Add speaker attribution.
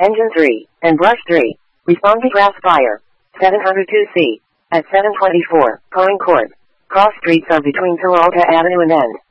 Speaker 1: Engine 3, and Brush 3. Respond to grass fire. 702C. At 724, Pine Court. Cross streets are between Peralta Avenue and N.